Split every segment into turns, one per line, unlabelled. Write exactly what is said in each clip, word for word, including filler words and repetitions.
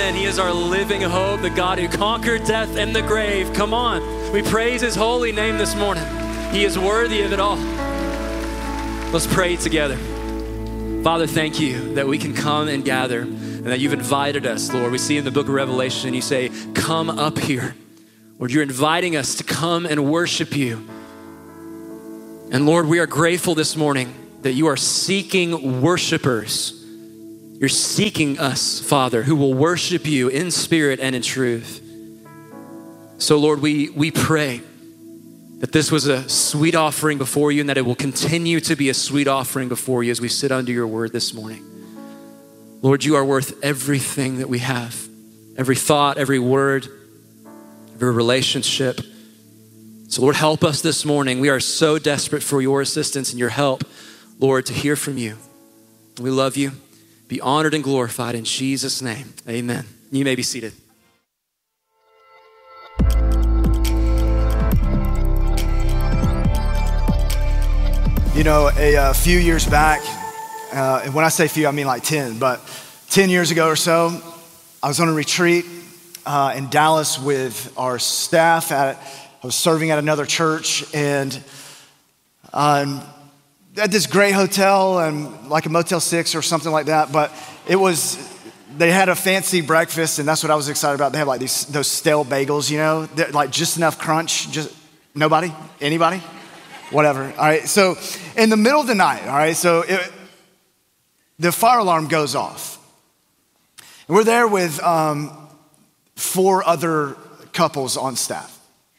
Amen. He is our living hope, the God who conquered death and the grave. Come on. We praise his holy name this morning. He is worthy of it all. Let's pray together. Father, thank you that we can come and gather and that you've invited us, Lord. We see in the book of Revelation, you say, come up here. Lord, you're inviting us to come and worship you. And Lord, we are grateful this morning that you are seeking worshipers. You're seeking us, Father, who will worship you in spirit and in truth. So Lord, we, we pray that this was a sweet offering before you and that it will continue to be a sweet offering before you as we sit under your word this morning. Lord, you are worth everything that we have, every thought, every word, every relationship. So Lord, help us this morning. We are so desperate for your assistance and your help, Lord, to hear from you. We love you. Be honored and glorified in Jesus' name. Amen. You may be seated.
You know, a, a few years back, uh, and when I say few, I mean like ten, but ten years ago or so, I was on a retreat uh, in Dallas with our staff. At, I was serving at another church, and um, at this great hotel, and like a Motel six or something like that, but it was, they had a fancy breakfast, and that's what I was excited about. They have like these those stale bagels, you know, They're like just enough crunch, just nobody, anybody? Whatever, all right? So in the middle of the night, all right, so it, the fire alarm goes off. And we're there with um, four other couples on staff.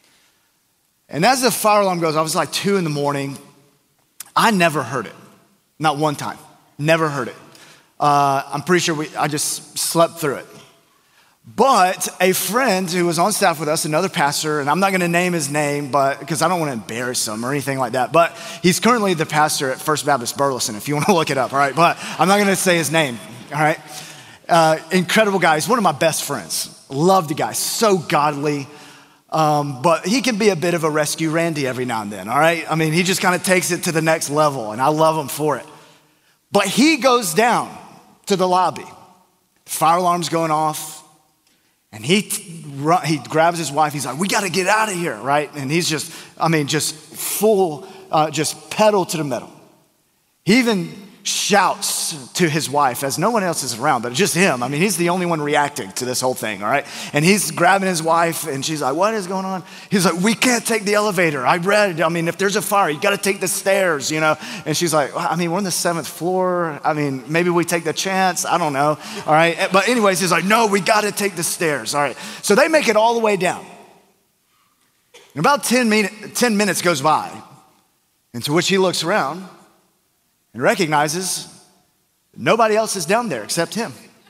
And as the fire alarm goes off, it was like two in the morning. I never heard it, not one time, never heard it. Uh, I'm pretty sure we, I just slept through it. But a friend who was on staff with us, another pastor, and I'm not gonna name his name, but because I don't wanna embarrass him or anything like that, but he's currently the pastor at First Baptist Burleson, if you wanna look it up, all right? But I'm not gonna say his name, all right? Uh, incredible guy, he's one of my best friends. Love the guy, so godly. Um, but he can be a bit of a rescue Randy every now and then, all right? I mean, he just kind of takes it to the next level, and I love him for it. But he goes down to the lobby. The fire alarm's going off. And he he grabs his wife. He's like, we got to get out of here, right? And he's just, I mean, just full, uh, just pedal to the metal. He even shouts to his wife as no one else is around, but just him. I mean, he's the only one reacting to this whole thing, all right? And he's grabbing his wife, and she's like, what is going on? He's like, we can't take the elevator. I read, I mean, if there's a fire, you got to take the stairs, you know? And she's like, well, I mean, we're on the seventh floor. I mean, maybe we take the chance. I don't know, all right? But anyways, he's like, no, we got to take the stairs, all right? So they make it all the way down. And about ten, min- ten minutes goes by, into which he looks around and recognizes nobody else is down there except him.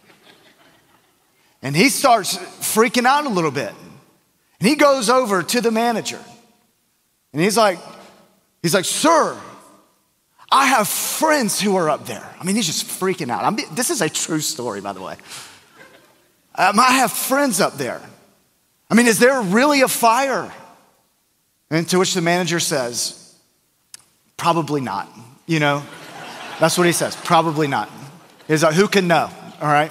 And he starts freaking out a little bit. And he goes over to the manager. And he's like, he's like, sir, I have friends who are up there. I mean, he's just freaking out. I'm, this is a true story, by the way. Um, I have friends up there. I mean, is there really a fire? And to which the manager says, probably not, you know? That's what he says, probably not. He's like, who can know, all right?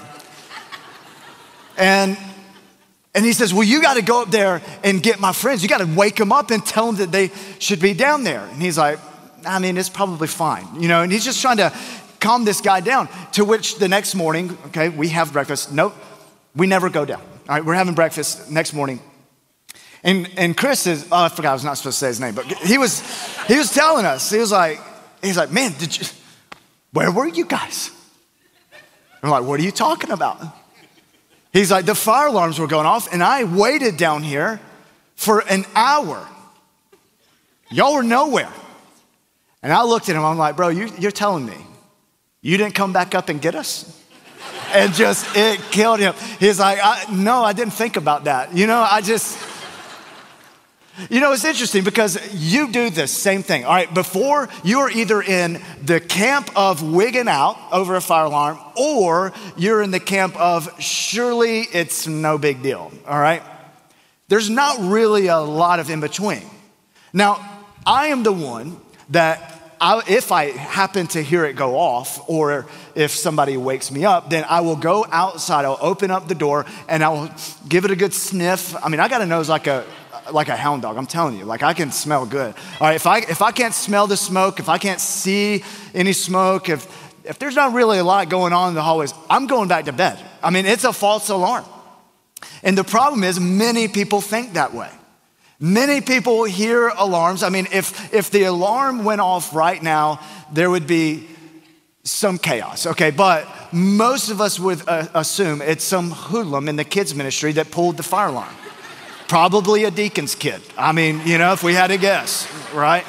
And, and he says, well, you gotta go up there and get my friends. You gotta wake them up and tell them that they should be down there. And he's like, I mean, it's probably fine, you know? And he's just trying to calm this guy down, to which the next morning, okay, we have breakfast. Nope, we never go down, all right? We're having breakfast next morning. And, and Chris is, oh, I forgot I was not supposed to say his name, but he was, he was telling us, he was like, he's like, man, did you, where were you guys? I'm like, what are you talking about? He's like, the fire alarms were going off and I waited down here for an hour. Y'all were nowhere. And I looked at him, I'm like, bro, you, you're telling me you didn't come back up and get us? And just, it killed him. He's like, I, no, I didn't think about that. You know, I just... You know, it's interesting because you do this same thing. All right, before you are either in the camp of wigging out over a fire alarm or you're in the camp of surely it's no big deal, all right? There's not really a lot of in between. Now, I am the one that I, if I happen to hear it go off, or if somebody wakes me up, then I will go outside, I'll open up the door, and I will give it a good sniff. I mean, I got a nose like a like a hound dog, I'm telling you. Like, I can smell good. All right, if I if I can't smell the smoke, if I can't see any smoke, if if there's not really a lot going on in the hallways, I'm going back to bed. I mean, it's a false alarm. And the problem is, many people think that way. Many people hear alarms. I mean, if, if the alarm went off right now, there would be some chaos, okay? But most of us would uh, assume it's some hoodlum in the kids ministry that pulled the fire alarm. Probably a deacon's kid. I mean, you know, if we had to guess, right?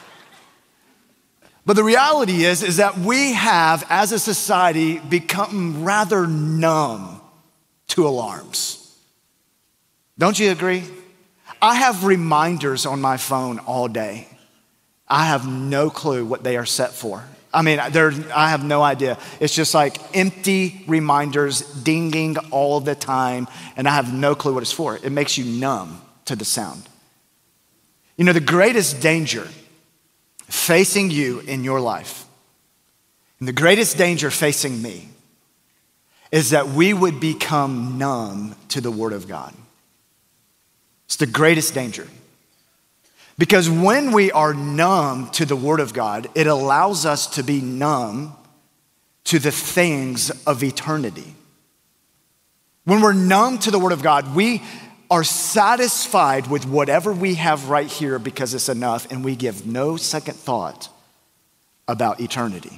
But the reality is, is that we have, as a society, become rather numb to alarms. Don't you agree? I have reminders on my phone all day. I have no clue what they are set for. I mean, I have no idea. It's just like empty reminders dinging all the time, and I have no clue what it's for. It makes you numb to the sound. You know, the greatest danger facing you in your life, and the greatest danger facing me, is that we would become numb to the Word of God. It's the greatest danger. Because when we are numb to the Word of God, it allows us to be numb to the things of eternity. When we're numb to the Word of God, we are satisfied with whatever we have right here because it's enough, and we give no second thought about eternity.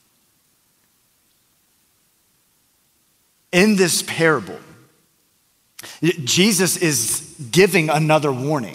In this parable, Jesus is giving another warning.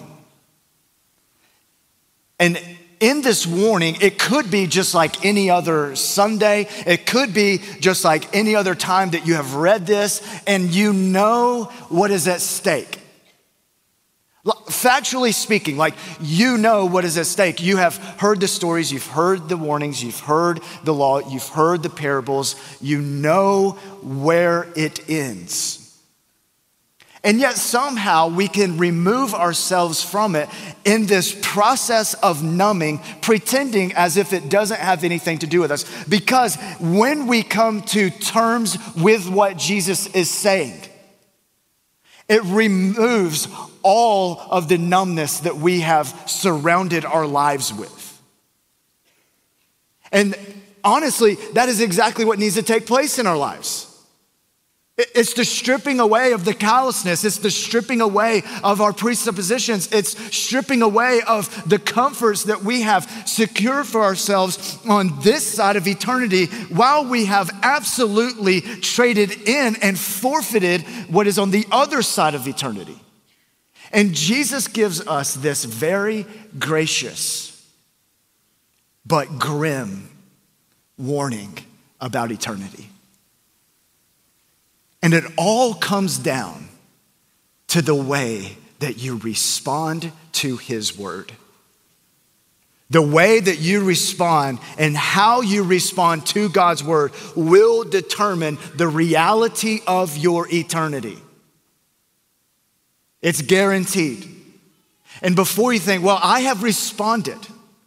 And in this warning, it could be just like any other Sunday. It could be just like any other time that you have read this and you know what is at stake. Factually speaking, like, you know what is at stake. You have heard the stories, you've heard the warnings, you've heard the law, you've heard the parables. You know where it ends. And yet somehow we can remove ourselves from it in this process of numbing, pretending as if it doesn't have anything to do with us. Because when we come to terms with what Jesus is saying, it removes all of the numbness that we have surrounded our lives with. And honestly, that is exactly what needs to take place in our lives. It's the stripping away of the callousness. It's the stripping away of our presuppositions. It's stripping away of the comforts that we have secured for ourselves on this side of eternity, while we have absolutely traded in and forfeited what is on the other side of eternity. And Jesus gives us this very gracious but grim warning about eternity. And it all comes down to the way that you respond to his word. The way that you respond and how you respond to God's word will determine the reality of your eternity. It's guaranteed. And before you think, well, I have responded.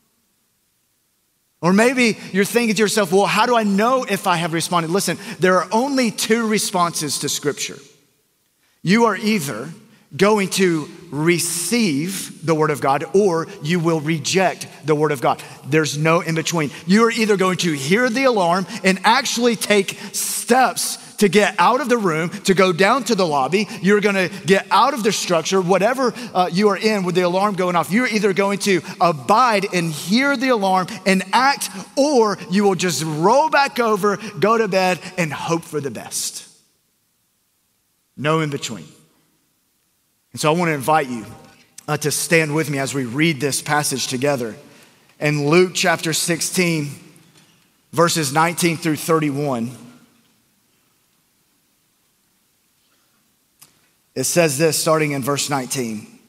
Or maybe you're thinking to yourself, well, how do I know if I have responded? Listen, there are only two responses to Scripture. You are either going to receive the Word of God, or you will reject the Word of God. There's no in between. You are either going to hear the alarm and actually take steps to get out of the room, to go down to the lobby. You're gonna get out of the structure, whatever uh, you are in with the alarm going off. You're either going to abide and hear the alarm and act, or you will just roll back over, go to bed, and hope for the best. No in between. And so I wanna invite you uh, to stand with me as we read this passage together. In Luke chapter sixteen, verses nineteen through thirty-one, it says this, starting in verse nineteen.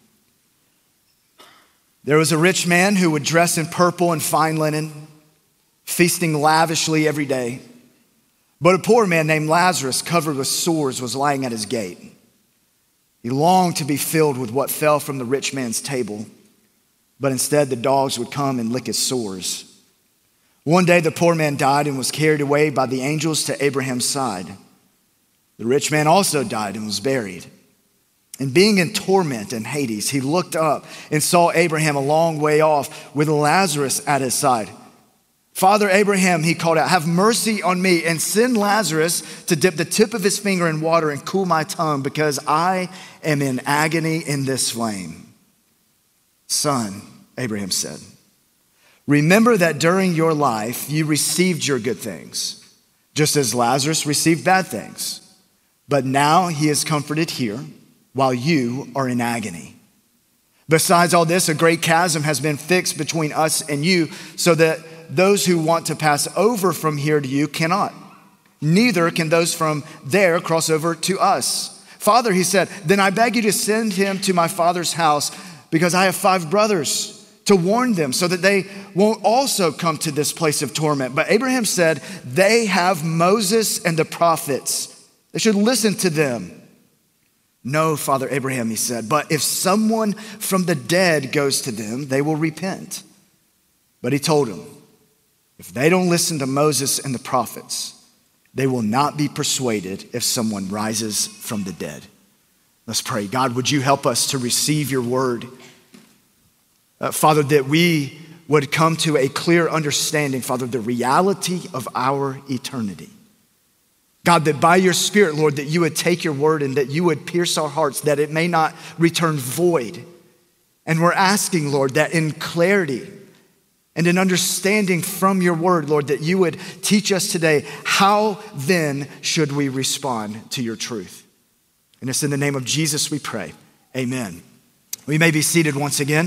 There was a rich man who would dress in purple and fine linen, feasting lavishly every day. But a poor man named Lazarus, covered with sores, was lying at his gate. He longed to be filled with what fell from the rich man's table, but instead the dogs would come and lick his sores. One day the poor man died and was carried away by the angels to Abraham's side. The rich man also died and was buried. And being in torment in Hades, he looked up and saw Abraham a long way off with Lazarus at his side. Father Abraham, he called out, have mercy on me and send Lazarus to dip the tip of his finger in water and cool my tongue, because I am in agony in this flame. Son, Abraham said, remember that during your life you received your good things, just as Lazarus received bad things. But now he is comforted here while you are in agony. Besides all this, a great chasm has been fixed between us and you, so that those who want to pass over from here to you cannot. Neither can those from there cross over to us. Father, he said, then I beg you to send him to my father's house, because I have five brothers, to warn them so that they won't also come to this place of torment. But Abraham said, they have Moses and the prophets. They should listen to them. No, Father Abraham, he said, but if someone from the dead goes to them, they will repent. But he told him, if they don't listen to Moses and the prophets, they will not be persuaded if someone rises from the dead. Let's pray. God, would you help us to receive your word? Uh, Father, that we would come to a clear understanding, Father, the reality of our eternity. God, that by your Spirit, Lord, that you would take your word and that you would pierce our hearts, that it may not return void. And we're asking, Lord, that in clarity and in understanding from your word, Lord, that you would teach us today, how then should we respond to your truth? And it's in the name of Jesus we pray. Amen. We may be seated once again.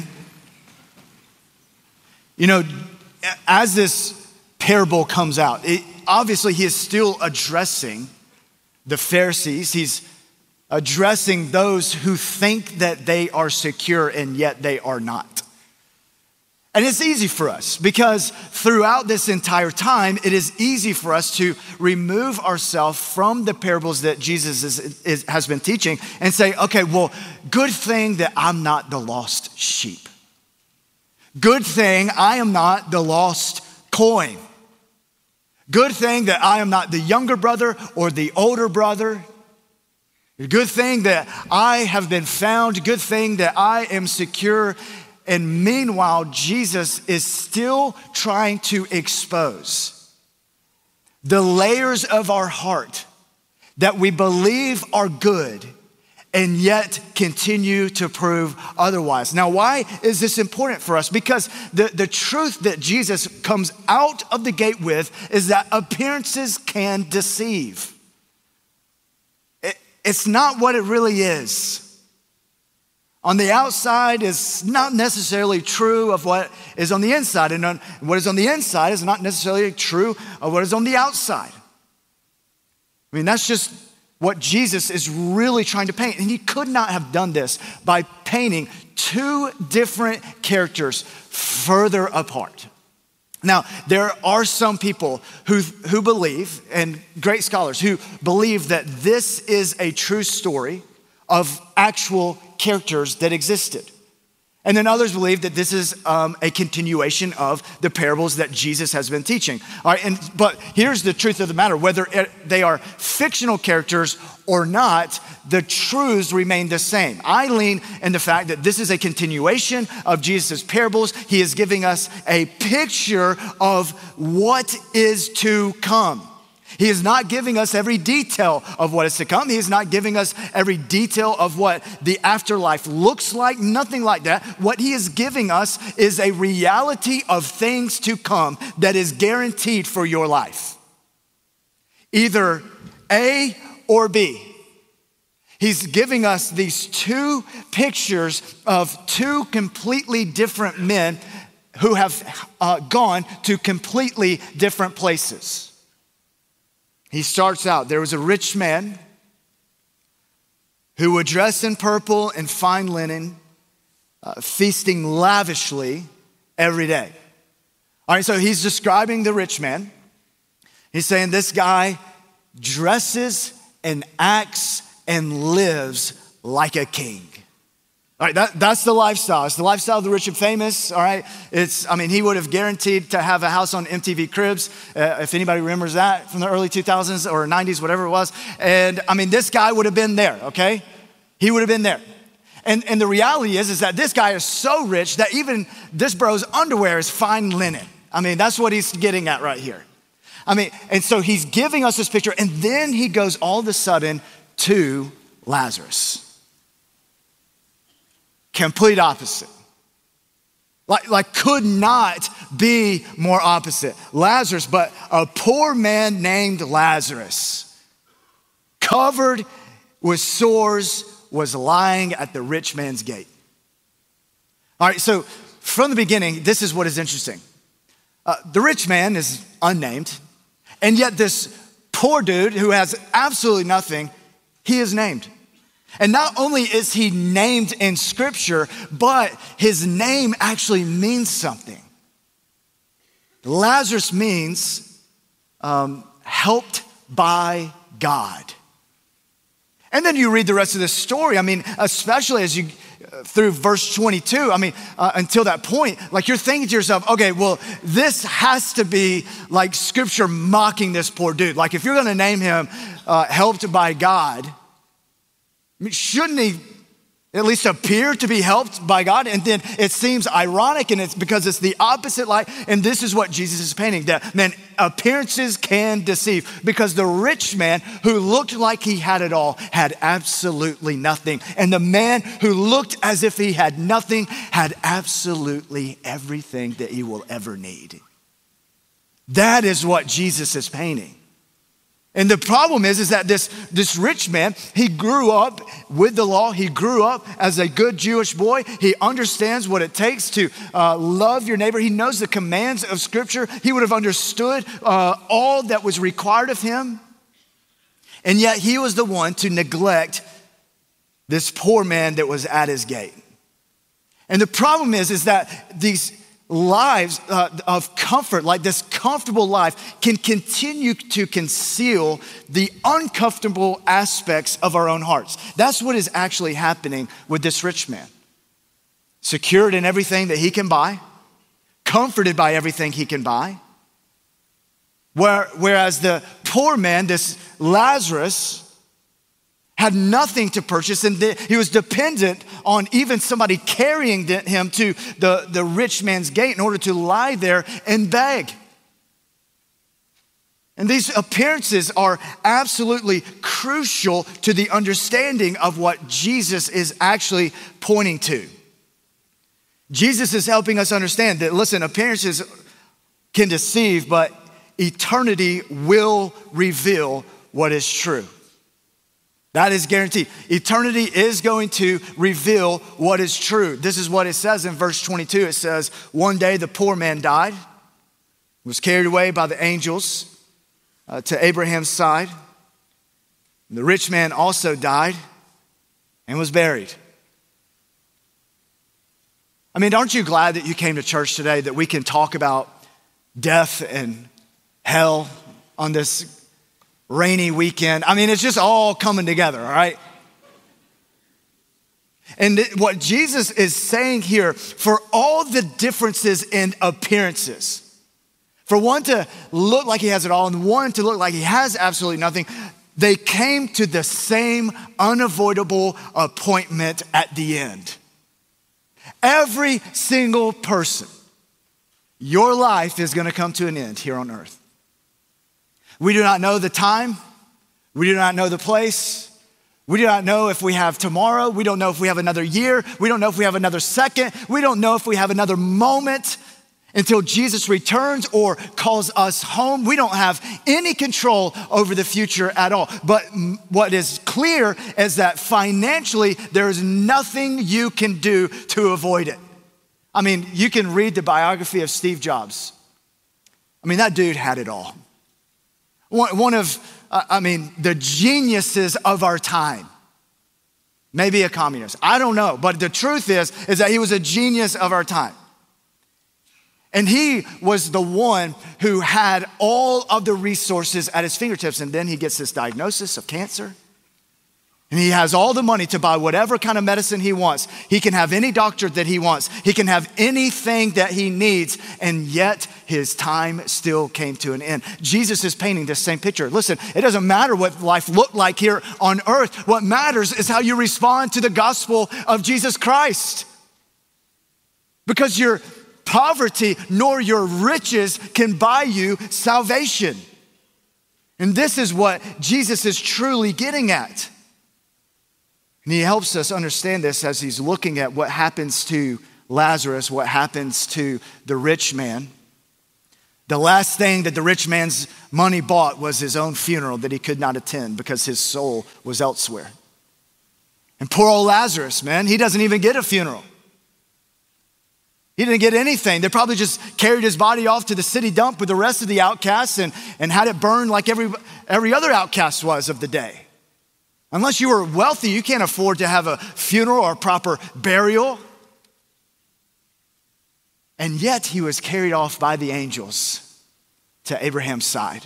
You know, as this parable comes out, it, obviously he is still addressing the Pharisees. He's addressing those who think that they are secure and yet they are not. And it's easy for us because throughout this entire time, it is easy for us to remove ourselves from the parables that Jesus is, is, has been teaching and say, okay, well, good thing that I'm not the lost sheep. Good thing I am not the lost coin. Good thing that I am not the younger brother or the older brother. Good thing that I have been found. Good thing that I am secure. And meanwhile, Jesus is still trying to expose the layers of our heart that we believe are good and yet continue to prove otherwise. Now, why is this important for us? Because the, the truth that Jesus comes out of the gate with is that appearances can deceive. It, it's not what it really is. On the outside is not necessarily true of what is on the inside. And on, what is on the inside is not necessarily true of what is on the outside. I mean, that's just what Jesus is really trying to paint. And he could not have done this by painting two different characters further apart. Now, there are some people who, who believe, and great scholars, who believe that this is a true story of actual characters that existed. And then others believe that this is um, a continuation of the parables that Jesus has been teaching. All right, and but here's the truth of the matter. Whether it, they are fictional characters or not, the truths remain the same. I lean in the fact that this is a continuation of Jesus' parables. He is giving us a picture of what is to come. He is not giving us every detail of what is to come. He is not giving us every detail of what the afterlife looks like, nothing like that. What he is giving us is a reality of things to come that is guaranteed for your life. Either A or B. He's giving us these two pictures of two completely different men who have uh, gone to completely different places. He starts out, there was a rich man who would dress in purple and fine linen, uh, feasting lavishly every day. All right, so he's describing the rich man. He's saying this guy dresses and acts and lives like a king. All right, that, that's the lifestyle. It's the lifestyle of the rich and famous, all right? It's, I mean, he would have guaranteed to have a house on M T V Cribs, uh, if anybody remembers that from the early two thousands or nineties, whatever it was. And I mean, this guy would have been there, okay? He would have been there. And, and the reality is, is that this guy is so rich that even this bro's underwear is fine linen. I mean, that's what he's getting at right here. I mean, and so he's giving us this picture, and then he goes all of a sudden to Lazarus. Complete opposite. Like, like could not be more opposite. Lazarus, but a poor man named Lazarus, covered with sores, was lying at the rich man's gate. All right, so from the beginning, this is what is interesting. Uh, the rich man is unnamed, and yet this poor dude who has absolutely nothing, he is named. And not only is he named in scripture, but his name actually means something. Lazarus means um, helped by God. And then you read the rest of this story. I mean, especially as you, uh, through verse twenty-two, I mean, uh, until that point, like you're thinking to yourself, okay, well, this has to be like scripture mocking this poor dude. Like if you're gonna name him uh, helped by God, I mean, shouldn't he at least appear to be helped by God? And then it seems ironic, and it's because it's the opposite light. And this is what Jesus is painting, that, man, appearances can deceive, because the rich man who looked like he had it all had absolutely nothing. And the man who looked as if he had nothing had absolutely everything that he will ever need. That is what Jesus is painting. And the problem is, is that this, this rich man, he grew up with the law. He grew up as a good Jewish boy. He understands what it takes to uh, love your neighbor. He knows the commands of scripture. He would have understood uh, all that was required of him. And yet he was the one to neglect this poor man that was at his gate. And the problem is, is that these lives uh, of comfort, like this comfortable life, can continue to conceal the uncomfortable aspects of our own hearts. That's what is actually happening with this rich man. Secured in everything that he can buy, comforted by everything he can buy. Where, whereas the poor man, this Lazarus, had nothing to purchase, and he was dependent on even somebody carrying him to the, the rich man's gate in order to lie there and beg. And these appearances are absolutely crucial to the understanding of what Jesus is actually pointing to. Jesus is helping us understand that, listen, appearances can deceive, but eternity will reveal what is true. That is guaranteed. Eternity is going to reveal what is true. This is what it says in verse twenty-two. It says, one day the poor man died, was carried away by the angels uh, to Abraham's side. The rich man also died and was buried. I mean, aren't you glad that you came to church today, that we can talk about death and hell on this rainy weekend? I mean, it's just all coming together, all right? And what Jesus is saying here, for all the differences in appearances, for one to look like he has it all and one to look like he has absolutely nothing, they came to the same unavoidable appointment at the end. Every single person, your life is going to come to an end here on earth. We do not know the time. We do not know the place. We do not know if we have tomorrow. We don't know if we have another year. We don't know if we have another second. We don't know if we have another moment until Jesus returns or calls us home. We don't have any control over the future at all. But what is clear is that financially, there is nothing you can do to avoid it. I mean, you can read the biography of Steve Jobs. I mean, that dude had it all. One of, uh, I mean, the geniuses of our time. Maybe a communist. I don't know. But the truth is, is that he was a genius of our time. And he was the one who had all of the resources at his fingertips. And then he gets this diagnosis of cancer. And he has all the money to buy whatever kind of medicine he wants. He can have any doctor that he wants. He can have anything that he needs. And yet his time still came to an end. Jesus is painting this same picture. Listen, it doesn't matter what life looked like here on earth. What matters is how you respond to the gospel of Jesus Christ. Because your poverty nor your riches can buy you salvation. And this is what Jesus is truly getting at. And he helps us understand this as he's looking at what happens to Lazarus, what happens to the rich man. The last thing that the rich man's money bought was his own funeral that he could not attend because his soul was elsewhere. And poor old Lazarus, man, he doesn't even get a funeral. He didn't get anything. They probably just carried his body off to the city dump with the rest of the outcasts and, and had it burned like every, every other outcast was of the day. Unless you were wealthy, you can't afford to have a funeral or a proper burial. And yet he was carried off by the angels to Abraham's side.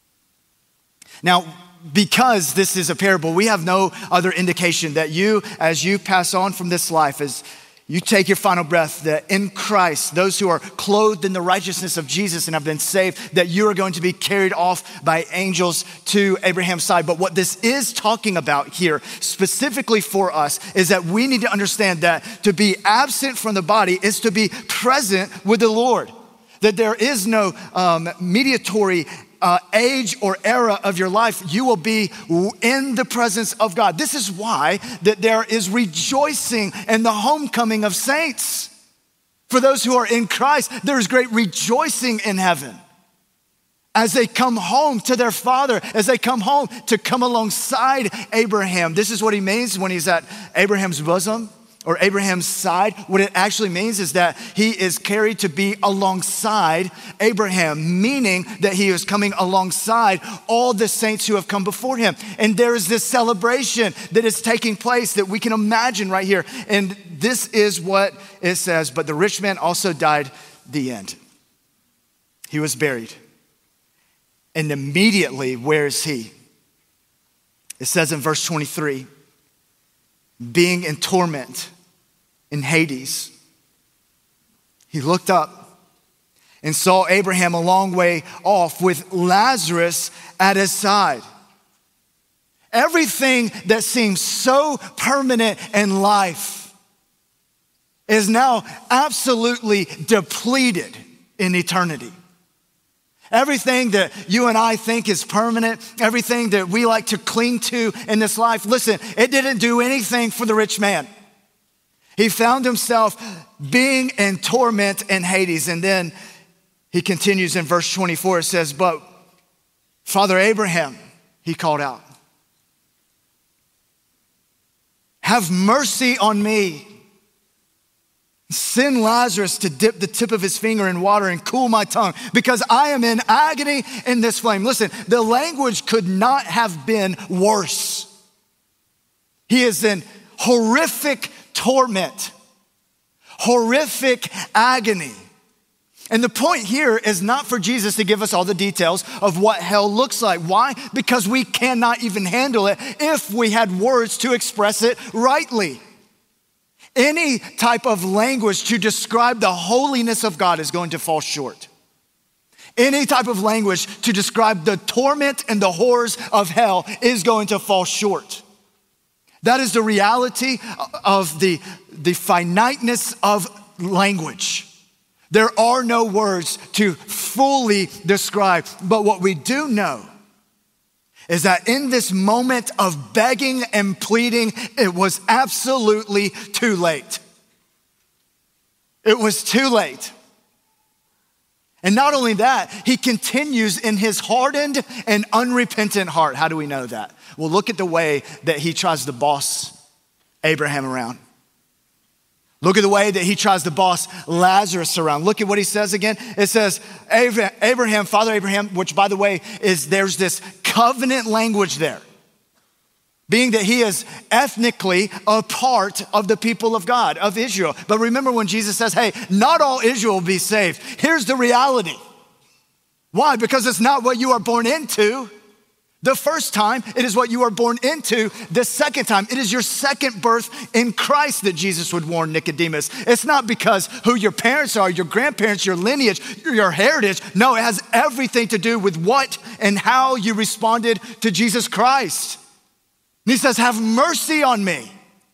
Now, because this is a parable, we have no other indication that you, as you pass on from this life, as you take your final breath, that in Christ, those who are clothed in the righteousness of Jesus and have been saved, that you are going to be carried off by angels to Abraham's side. But what this is talking about here, specifically for us, is that we need to understand that to be absent from the body is to be present with the Lord. That there is no um, mediatory Uh, age or era of your life, you will be in the presence of God. This is why that there is rejoicing in the homecoming of saints. For those who are in Christ, there is great rejoicing in heaven as they come home to their Father, as they come home to come alongside Abraham. This is what he means when he's at Abraham's bosom or Abraham's side. What it actually means is that he is carried to be alongside Abraham, meaning that he is coming alongside all the saints who have come before him. And there is this celebration that is taking place that we can imagine right here. And this is what it says, but the rich man also died the end. He was buried. And immediately, where is he? It says in verse twenty-three, being in torment in Hades, he looked up and saw Abraham a long way off with Lazarus at his side. Everything that seems so permanent in life is now absolutely depleted in eternity. Everything that you and I think is permanent, everything that we like to cling to in this life, listen, it didn't do anything for the rich man. He found himself being in torment in Hades. And then he continues in verse twenty-four, it says, but Father Abraham, he called out, have mercy on me. Send Lazarus to dip the tip of his finger in water and cool my tongue, because I am in agony in this flame. Listen, the language could not have been worse. He is in horrific torment, horrific agony. And the point here is not for Jesus to give us all the details of what hell looks like. Why? Because we cannot even handle it if we had words to express it rightly. Any type of language to describe the holiness of God is going to fall short. Any type of language to describe the torment and the horrors of hell is going to fall short. That is the reality of the, the finiteness of language. There are no words to fully describe, but what we do know is that in this moment of begging and pleading, it was absolutely too late. It was too late. And not only that, he continues in his hardened and unrepentant heart. How do we know that? Well, look at the way that he tries to boss Abraham around. Look at the way that he tries to boss Lazarus around. Look at what he says again. It says, Abraham, Father Abraham, which by the way is there's this covenant language there. Being that he is ethnically a part of the people of God, of Israel. But remember when Jesus says, hey, not all Israel will be saved. Here's the reality. Why? Because it's not what you are born into. The first time, it is what you are born into. The second time, it is your second birth in Christ that Jesus would warn Nicodemus. It's not because who your parents are, your grandparents, your lineage, your heritage. No, it has everything to do with what and how you responded to Jesus Christ. And he says, have mercy on me.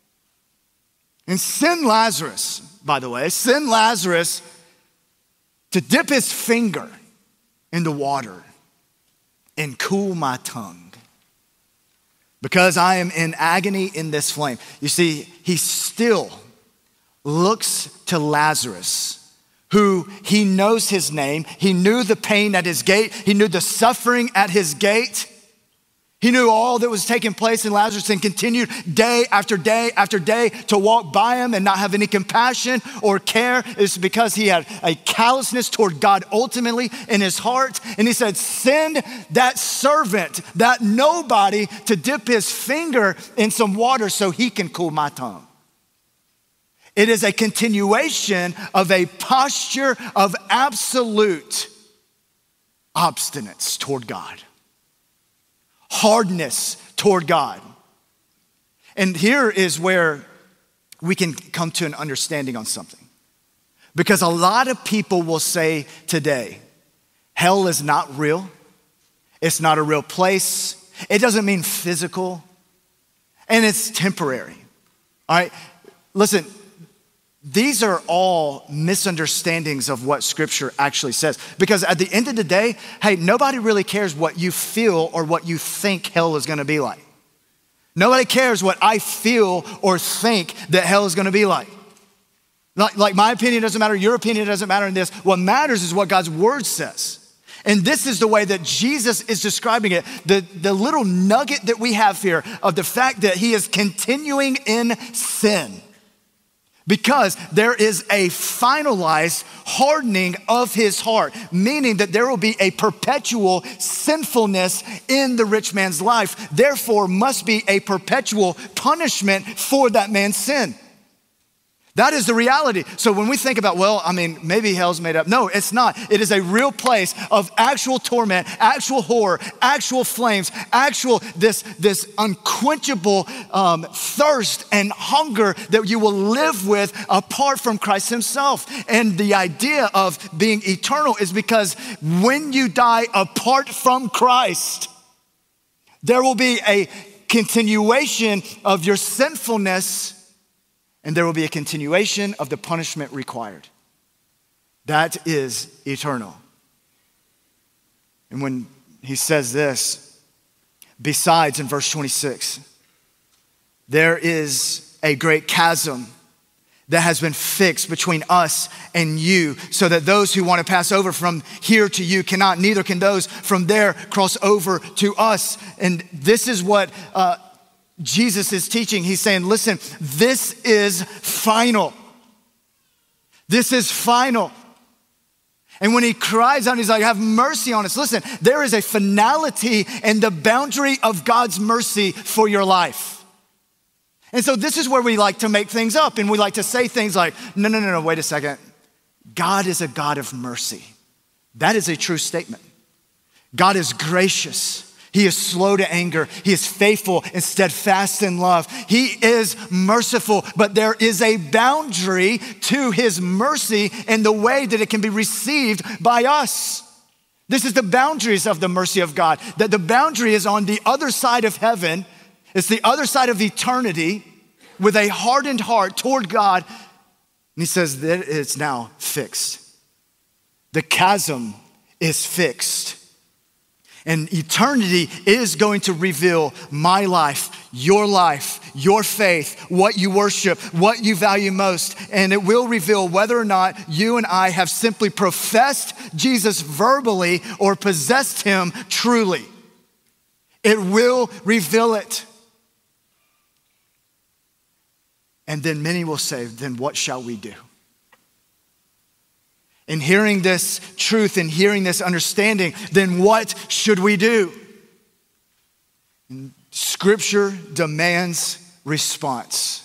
And send Lazarus, by the way, send Lazarus to dip his finger in the water and cool my tongue, because I am in agony in this flame. You see, he still looks to Lazarus, who he knows his name. He knew the pain at his gate. He knew the suffering at his gate. He knew all that was taking place in Lazarus and continued day after day after day to walk by him and not have any compassion or care. It's because he had a callousness toward God ultimately in his heart. And he said, send that servant, that nobody, to dip his finger in some water so he can cool my tongue. It is a continuation of a posture of absolute obstinance toward God. Hardness toward God. And here is where we can come to an understanding on something. Because a lot of people will say today, hell is not real. It's not a real place. It doesn't mean physical. And it's temporary. All right, listen, these are all misunderstandings of what Scripture actually says. Because at the end of the day, hey, nobody really cares what you feel or what you think hell is gonna be like. Nobody cares what I feel or think that hell is gonna be like. Like, like my opinion doesn't matter, your opinion doesn't matter in this. What matters is what God's word says. And this is the way that Jesus is describing it. The, the little nugget that we have here of the fact that he is continuing in sin. Because there is a finalized hardening of his heart, meaning that there will be a perpetual sinfulness in the rich man's life. Therefore, must be a perpetual punishment for that man's sin. That is the reality. So when we think about, well, I mean, maybe hell's made up. No, it's not. It is a real place of actual torment, actual horror, actual flames, actual this, this unquenchable um, thirst and hunger that you will live with apart from Christ himself. And the idea of being eternal is because when you die apart from Christ, there will be a continuation of your sinfulness. And there will be a continuation of the punishment required. That is eternal. And when he says this, besides in verse twenty-six, there is a great chasm that has been fixed between us and you, so that those who want to pass over from here to you cannot, neither can those from there cross over to us. And this is what uh, Jesus is teaching. He's saying, listen, this is final. This is final. And when he cries out, he's like, have mercy on us. Listen, there is a finality in the boundary of God's mercy for your life. And so this is where we like to make things up, and we like to say things like, no, no, no, no, wait a second. God is a God of mercy. That is a true statement. God is gracious. He is slow to anger. He is faithful and steadfast in love. He is merciful, but there is a boundary to his mercy and the way that it can be received by us. This is the boundaries of the mercy of God, that the boundary is on the other side of heaven. It's the other side of eternity with a hardened heart toward God. And he says that it's now fixed. The chasm is fixed. And eternity is going to reveal my life, your life, your faith, what you worship, what you value most. And it will reveal whether or not you and I have simply professed Jesus verbally or possessed him truly. It will reveal it. And then many will say, then what shall we do? In hearing this truth and hearing this understanding, then what should we do? And Scripture demands response.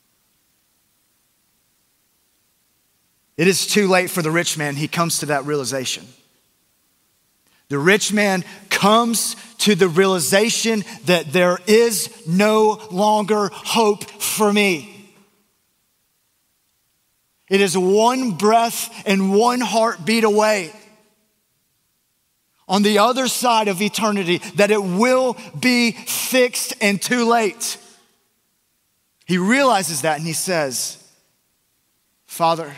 It is too late for the rich man. He comes to that realization. The rich man comes to the realization that there is no longer hope for me. It is one breath and one heartbeat away on the other side of eternity that it will be fixed and too late. He realizes that and he says, Father,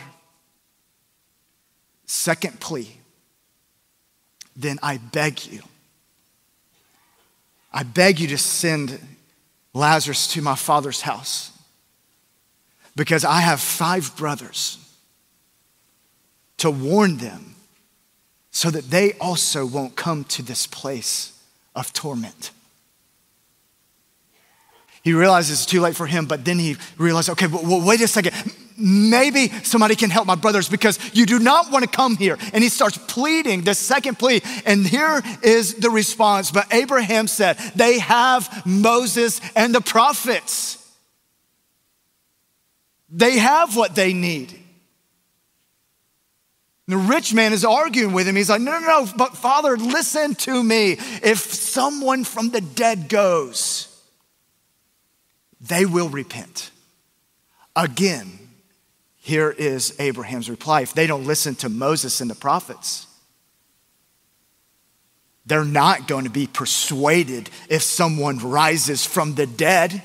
second plea, then I beg you, I beg you to send Lazarus to my father's house because I have five brothers, to warn them so that they also won't come to this place of torment. He realizes it's too late for him, but then he realizes, okay, well, wait a second. Maybe somebody can help my brothers because you do not want to come here. And he starts pleading, the second plea. And here is the response. But Abraham said, they have Moses and the prophets. They have what they need. The rich man is arguing with him. He's like, no, no, no, but Father, listen to me. If someone from the dead goes, they will repent. Again, here is Abraham's reply. If they don't listen to Moses and the prophets, they're not going to be persuaded if someone rises from the dead.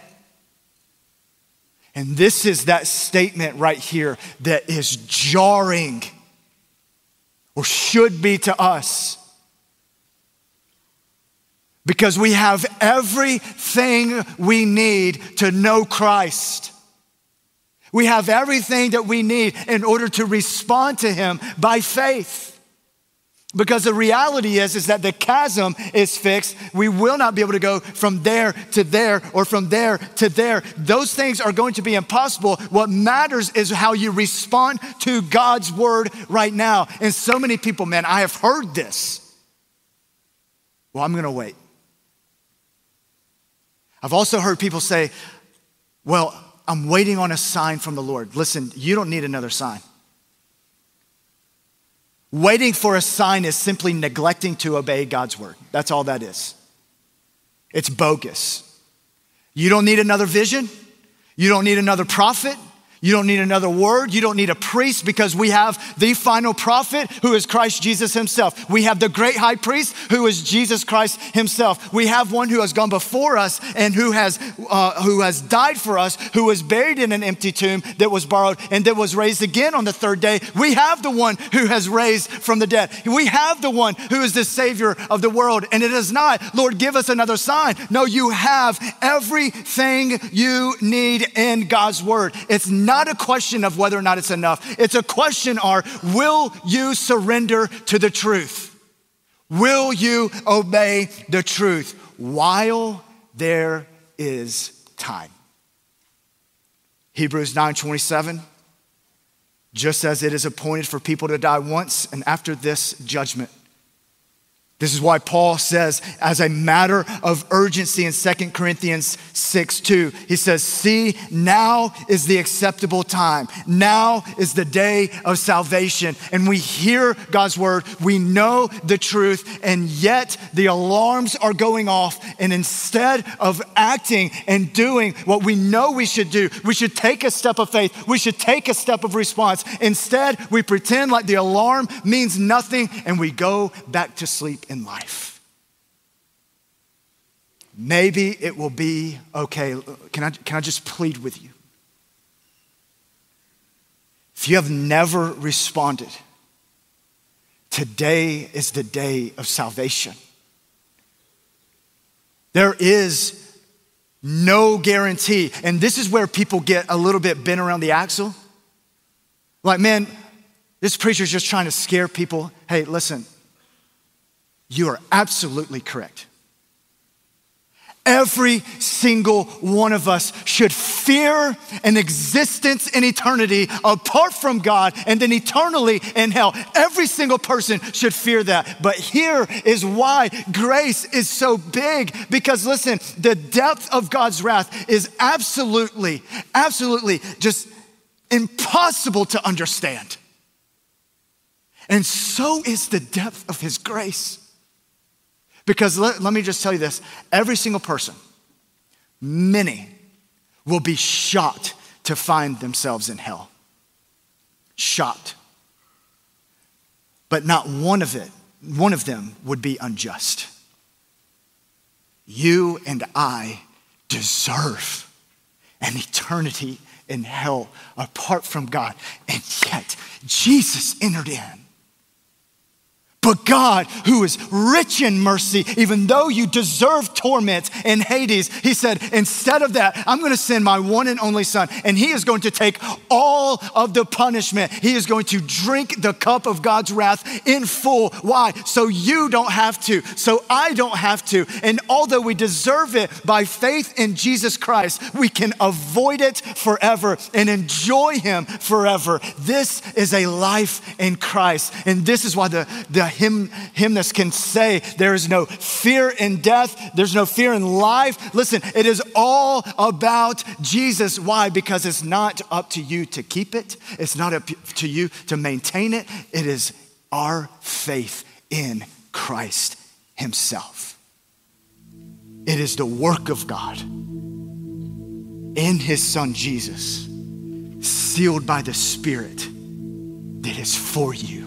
And this is that statement right here that is jarring, or should be to us. Because we have everything we need to know Christ. We have everything that we need in order to respond to him by faith. Because the reality is, is that the chasm is fixed. We will not be able to go from there to there or from there to there. Those things are going to be impossible. What matters is how you respond to God's word right now. And so many people, man, I have heard this. Well, I'm going to wait. I've also heard people say, well, I'm waiting on a sign from the Lord. Listen, you don't need another sign. Waiting for a sign is simply neglecting to obey God's word. That's all that is. It's bogus. You don't need another vision. You don't need another prophet. You don't need another word. You don't need a priest, because we have the final prophet who is Christ Jesus himself. We have the great high priest who is Jesus Christ himself. We have one who has gone before us and who has uh, who has died for us, who was buried in an empty tomb that was borrowed and that was raised again on the third day. We have the one who has raised from the dead. We have the one who is the Savior of the world. And it is not, Lord, give us another sign. No, you have everything you need in God's word. It's not Not a question of whether or not it's enough. It's a question of, will you surrender to the truth? Will you obey the truth while there is time? Hebrews nine twenty-seven, just as it is appointed for people to die once, and after this, judgment. This is why Paul says, as a matter of urgency in Second Corinthians six two, he says, see, now is the acceptable time. Now is the day of salvation. And we hear God's word, we know the truth, and yet the alarms are going off. And instead of acting and doing what we know we should do, we should take a step of faith. We should take a step of response. Instead, we pretend like the alarm means nothing and we go back to sleep in life. Maybe it will be okay. Can I, can I just plead with you? If you have never responded, today is the day of salvation. There is no guarantee. And this is where people get a little bit bent around the axle. Like, man, this preacher's just trying to scare people. Hey, listen. You are absolutely correct. Every single one of us should fear an existence in eternity apart from God and then eternally in hell. Every single person should fear that. But here is why grace is so big. Because listen, the depth of God's wrath is absolutely, absolutely just impossible to understand. And so is the depth of his grace. Because let, let me just tell you this, every single person, many will be shocked to find themselves in hell. Shocked. But not one of it, one of them would be unjust. You and I deserve an eternity in hell apart from God. And yet, Jesus entered in. But God, who is rich in mercy, even though you deserve torment in Hades, he said, instead of that, I'm going to send my one and only son, and he is going to take all of the punishment. He is going to drink the cup of God's wrath in full. Why? So you don't have to, so I don't have to. And although we deserve it by faith in Jesus Christ, we can avoid it forever and enjoy him forever. This is a life in Christ. And this is why the, the Hymn, hymnist can say there is no fear in death. There's no fear in life. Listen, it is all about Jesus. Why? Because it's not up to you to keep it. It's not up to you to maintain it. It is our faith in Christ himself. It is the work of God in his son Jesus, sealed by the Spirit, that is for you.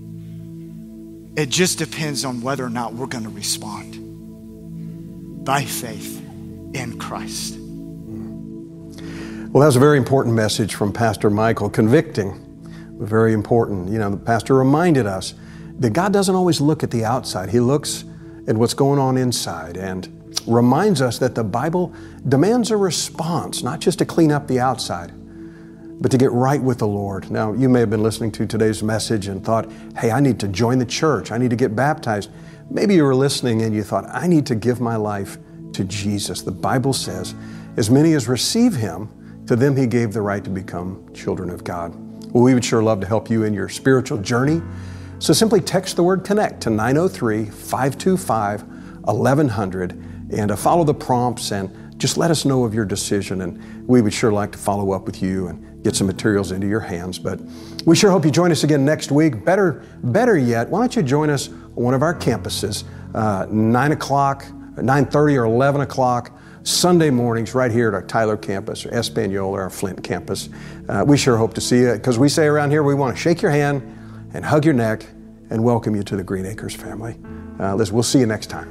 It just depends on whether or not we're going to respond by faith in Christ.
Well, that was a very important message from Pastor Michael, convicting, but very important. You know, the pastor reminded us that God doesn't always look at the outside. He looks at what's going on inside and reminds us that the Bible demands a response, not just to clean up the outside, but to get right with the Lord. Now, you may have been listening to today's message and thought, hey, I need to join the church. I need to get baptized. Maybe you were listening and you thought, I need to give my life to Jesus. The Bible says, as many as receive him, to them he gave the right to become children of God. Well, we would sure love to help you in your spiritual journey. So simply text the word CONNECT to nine oh three, five two five, eleven hundred and uh, follow the prompts and just let us know of your decision, and we would sure like to follow up with you and get some materials into your hands. But we sure hope you join us again next week. Better, better yet, why don't you join us on one of our campuses, uh, nine o'clock, nine thirty or eleven o'clock, Sunday mornings right here at our Tyler campus or Espanola or our Flint campus. Uh, we sure hope to see you, because we say around here we want to shake your hand and hug your neck and welcome you to the Green Acres family. Uh, listen, we'll see you next time.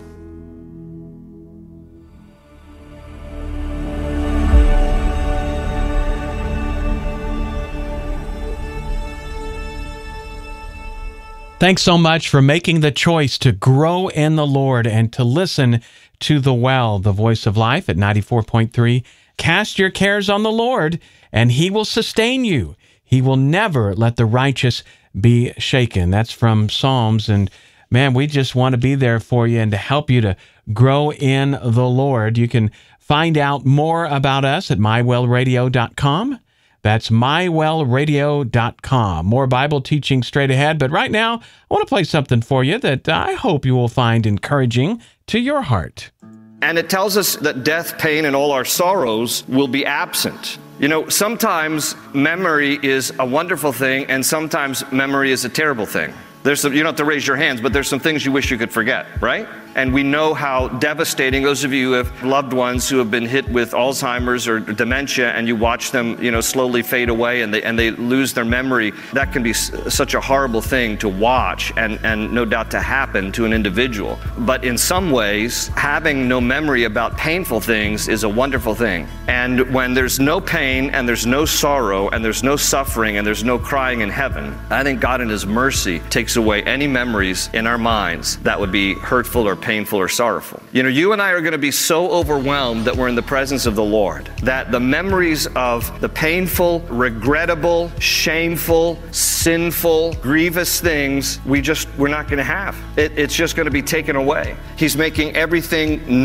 Thanks so much for making the choice to grow in the Lord and to listen to The Well, the voice of life at ninety-four point three. Cast your cares on the Lord, and he will sustain you. He will never let the righteous be shaken. That's from Psalms. And man, we just want to be there for you and to help you to grow in the Lord. You can find out more about us at my well radio dot com. That's my well radio dot com. More Bible teaching straight ahead, but right now, I want to play something for you that I hope you will find encouraging to your heart.
And it tells us that death, pain, and all our sorrows will be absent. You know, sometimes memory is a wonderful thing, and sometimes memory is a terrible thing. There's some, you don't have to raise your hands, but there's some things you wish you could forget, right? And we know how devastating, those of you who have loved ones who have been hit with Alzheimer's or dementia, and you watch them, you know, slowly fade away and they and they lose their memory. That can be s- such a horrible thing to watch and, and no doubt to happen to an individual. But in some ways, having no memory about painful things is a wonderful thing. And when there's no pain and there's no sorrow and there's no suffering and there's no crying in heaven, I think God in his mercy takes away any memories in our minds that would be hurtful or painful or sorrowful. You know, you and I are going to be so overwhelmed that we're in the presence of the Lord that the memories of the painful, regrettable, shameful, sinful, grievous things, we just, we're not going to have. It, it's just going to be taken away. He's making everything new.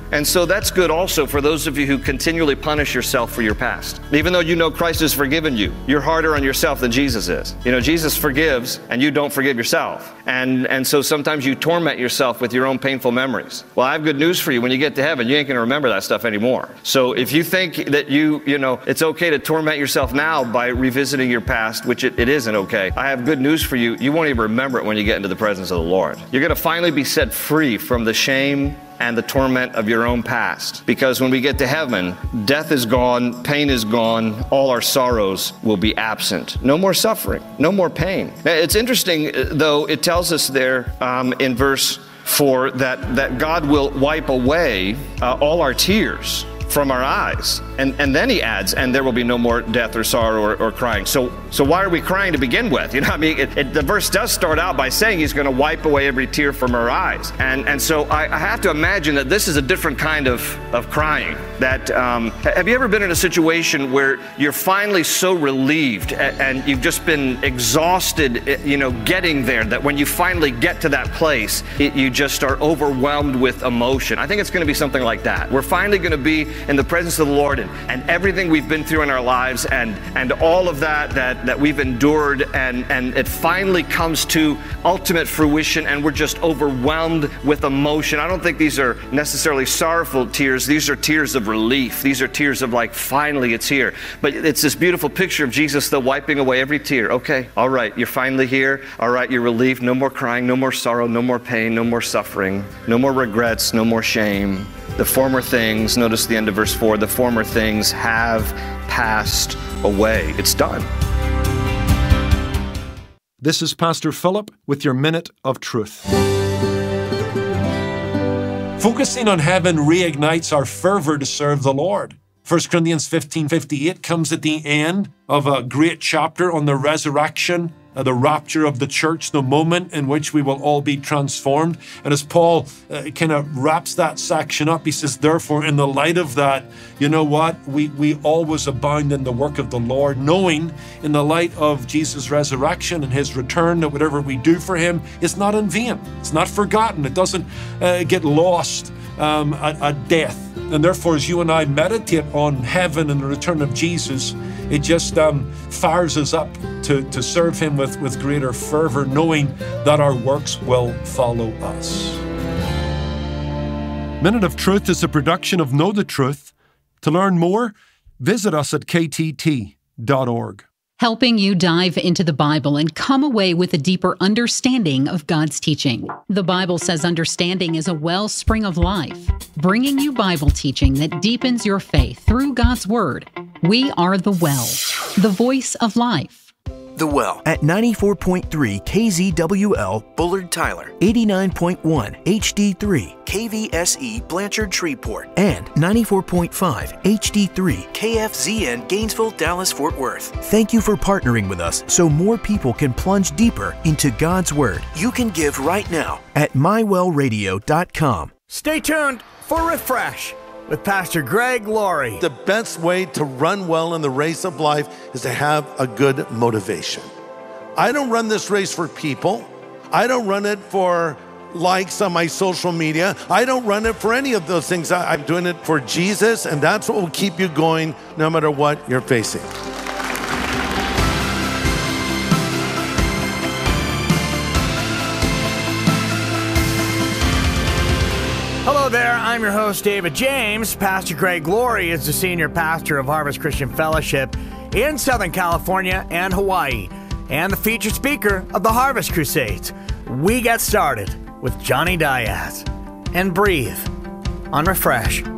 And so that's good also for those of you who continually punish yourself for your past. Even though you know Christ has forgiven you, you're harder on yourself than Jesus is. You know, Jesus forgives and you don't forgive yourself. And, and so sometimes you torment yourself with your own painful memories. Well, I have good news for you. When you get to heaven, you ain't going to remember that stuff anymore. So if you think that you, you know, it's okay to torment yourself now by revisiting your past, which it, it isn't okay, I have good news for you. You won't even remember it when you get into the presence of the Lord. You're going to finally be set free from the shame and the torment of your own past. Because when we get to heaven, death is gone, pain is gone, all our sorrows will be absent. No more suffering, no more pain. Now, it's interesting, though, it tells us there um, in verse four that, that God will wipe away uh, all our tears from our eyes. And, and then he adds, and there will be no more death or sorrow or, or crying. So so why are we crying to begin with? You know, I mean, it, it, the verse does start out by saying he's going to wipe away every tear from our eyes. And and so I, I have to imagine that this is a different kind of, of crying. That um, have you ever been in a situation where you're finally so relieved and, and you've just been exhausted, you know, getting there, that when you finally get to that place, it, you just are overwhelmed with emotion? I think it's going to be something like that. We're finally going to be in the presence of the Lord, and, and everything we've been through in our lives, and and all of that that that we've endured, and and it finally comes to ultimate fruition, and we're just overwhelmed with emotion. I don't think these are necessarily sorrowful tears. These are tears of relief. These are tears of like, finally it's here. But it's this beautiful picture of Jesus, though, wiping away every tear. Okay, all right, you're finally here. All right, you're relieved. No more crying, no more sorrow, no more pain, no more suffering, no more regrets, no more shame. The former things, notice the end of verse four, the former things have passed away. It's done.
This is Pastor Philip with your Minute of Truth. Focusing on heaven reignites our fervor to serve the Lord. First Corinthians fifteen fifty-eight comes at the end of a great chapter on the resurrection, uh, the rapture of the church, the moment in which we will all be transformed. And as Paul uh, kind of wraps that section up, he says, therefore, in the light of that, you know what? We, we always abound in the work of the Lord, knowing in the light of Jesus' resurrection and his return that whatever we do for him is not in vain. It's not forgotten. It doesn't uh, get lost um, at, at death. And therefore, as you and I meditate on heaven and the return of Jesus, it just um, fires us up to, to serve him with, with greater fervor, knowing that our works will follow us. Minute of Truth is a production of Know the Truth. To learn more, visit us at k t t dot org.
Helping you dive into the Bible and come away with a deeper understanding of God's teaching. The Bible says understanding is a wellspring of life, bringing you Bible teaching that deepens your faith through God's Word. We are The Well, the voice of life.
The Well at ninety-four point three K Z W L Bullard Tyler, eighty-nine point one H D three K V S E Blanchard Shreveport, and ninety-four point five H D three K F Z N Gainesville, Dallas, Fort Worth. Thank you for partnering with us so more people can plunge deeper into God's Word. You can give right now at my well radio dot com.
Stay tuned for Refresh with Pastor Greg Laurie.
The best way to run well in the race of life is to have a good motivation. I don't run this race for people. I don't run it for likes on my social media. I don't run it for any of those things. I'm doing it for Jesus, and that's what will keep you going no matter what you're facing.
Hello there, I'm your host, David James. Pastor Greg Laurie is the senior pastor of Harvest Christian Fellowship in Southern California and Hawaii, and the featured speaker of the Harvest Crusades. We get started with Johnny Diaz and Breathe on Refresh.